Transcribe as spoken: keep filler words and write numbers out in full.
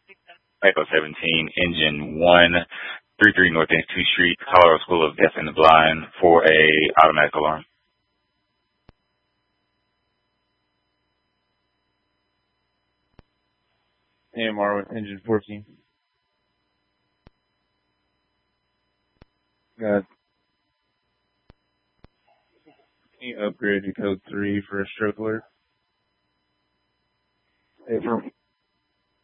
Echo seventeen, engine one thirty-three North Institute Street, Colorado School of Deaf and the Blind, for a automatic alarm. A M R with engine fourteen. Got. Can you upgrade to code three for a stroke alert? Affirm.